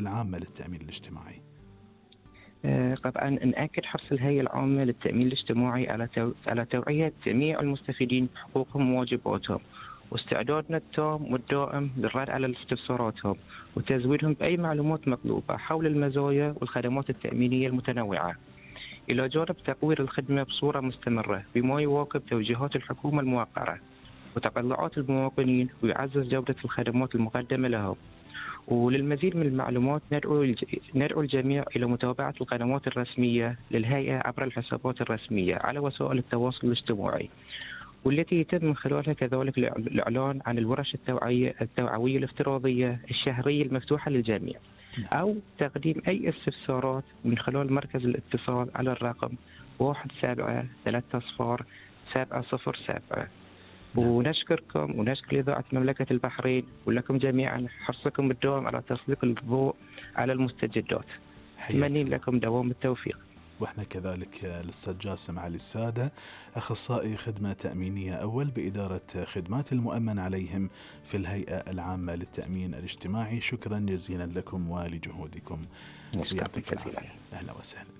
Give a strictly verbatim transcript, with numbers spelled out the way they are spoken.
العامة للتأمين الاجتماعي؟ طبعا نأكد حرص الهيئة العامة للتأمين الاجتماعي على تو... على توعية جميع المستفيدين بحقوقهم وواجباتهم، واستعدادنا التام والدائم للرد على استفساراتهم وتزويدهم بأي معلومات مطلوبة حول المزايا والخدمات التأمينية المتنوعة، إلى جانب تطوير الخدمة بصورة مستمرة بما يواكب توجيهات الحكومة الموقرة وتطلعات المواطنين ويعزز جودة الخدمات المقدمة لهم. وللمزيد من المعلومات ندعو الج... ندعو الجميع إلى متابعة القنوات الرسمية للهيئة عبر الحسابات الرسمية على وسائل التواصل الاجتماعي، والتي يتم من خلالها كذلك الإعلان عن الورش التوعية التوعوية الافتراضية الشهرية المفتوحة للجميع، أو تقديم أي استفسارات من خلال مركز الاتصال على الرقم واحد سبعة ثلاثة صفر سبعة صفر سبعة. ونشكركم ونشكر إذاعة مملكة البحرين ولكم جميعا حرصكم الدوام على تسليط الضوء على المستجدات. أتمنى لكم دوام التوفيق. وإحنا كذلك الأستاذ جاسم علي السادة، أخصائي خدمة تأمينية أول بإدارة خدمات المؤمن عليهم في الهيئة العامة للتأمين الاجتماعي، شكرا جزيلا لكم ولجهودكم. يعطيك العافية. أهلا وسهلا.